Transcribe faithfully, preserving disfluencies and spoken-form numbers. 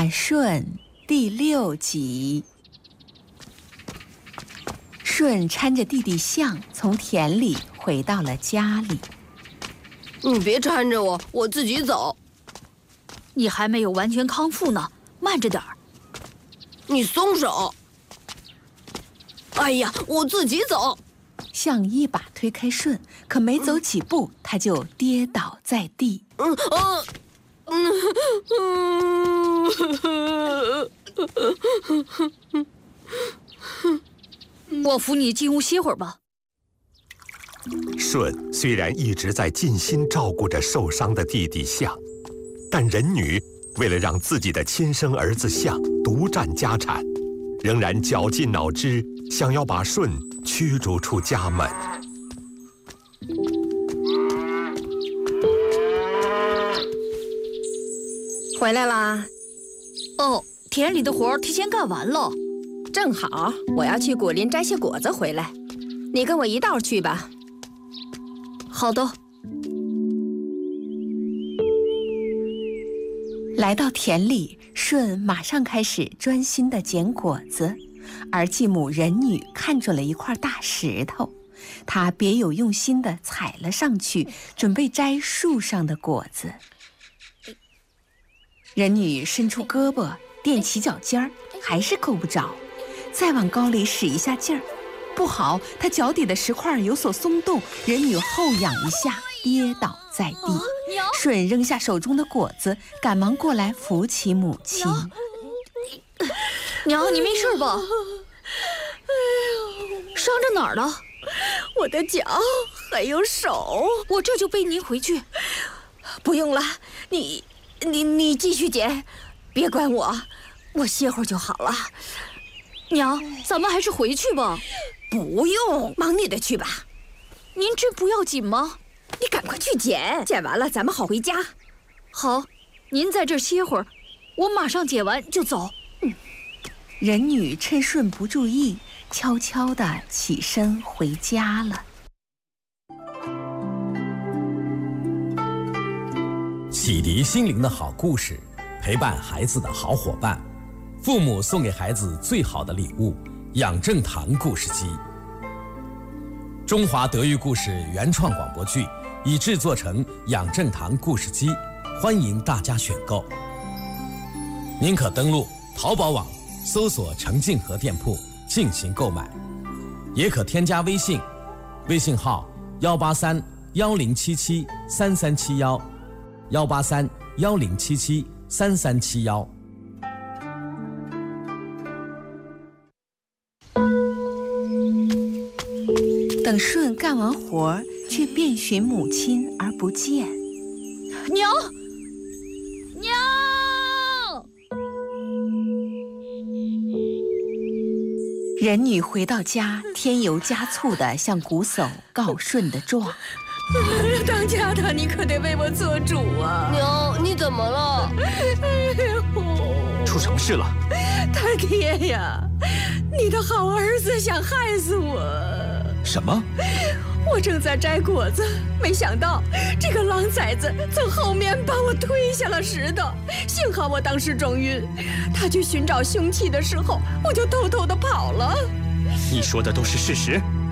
马顺第六集。顺搀着弟弟象从田里回到了家里。 你别搀着我，我自己走。 你还没有完全康复呢，慢着点儿。 你松手！哎呀，我自己走。 象一把推开顺，可没走几步，他就跌倒在地。 嗯嗯嗯。我扶你进屋歇会儿吧。 舜虽然一直在尽心照顾着受伤的弟弟象，但人女为了让自己的亲生儿子象独占家产，仍然绞尽脑汁想要把舜驱逐出家门。 回来啦？ 哦，田里的活儿提前干完了。 正好，我要去果林摘些果子回来，你跟我一道去吧。 好的。 来到田里，舜马上开始专心地捡果子，而继母人女看准了一块大石头，她别有用心地踩了上去，准备摘树上的果子。人女伸出胳膊垫起脚尖儿，还是够不着，再往高里使一下劲儿，不好，她脚底的石块有所松动，人女后仰一下，跌倒在地。舜扔下手中的果子，赶忙过来扶起母亲。 娘，你没事吧？伤着哪儿了？ 我的脚还有手。 我这就背您回去。 不用了，你你你继续捡，别管我，我歇会儿就好了。 娘，咱们还是回去吧。 不用，忙你的去吧。 您这不要紧吗？ 你赶快去捡，捡完了咱们好回家。 好，您在这儿歇会儿，我马上捡完就走。 嗯。人女趁舜不注意，悄悄地起身回家了。 启迪心灵的好故事，陪伴孩子的好伙伴，父母送给孩子最好的礼物——养正堂故事机。中华德育故事原创广播剧已制作成养正堂故事机，欢迎大家选购。您可登录淘宝网搜索程静和店铺进行购买，也可添加微信，微信号幺八三幺零七七三三七幺，幺八三幺零七七三三七幺。 等舜干完活，却遍寻母亲而不见。 娘，娘！ 人女回到家，添油加醋地向瞽叟告舜的状。 当家的，你可得为我做主啊！ 娘，你怎么了？ 哎呦， 出什么事了？ 他爹呀，你的好儿子想害死我！ 什么？ 我正在摘果子，没想到这个狼崽子从后面把我推下了石头，幸好我当时撞晕。他去寻找凶器的时候，我就偷偷的跑了。 你说的都是事实？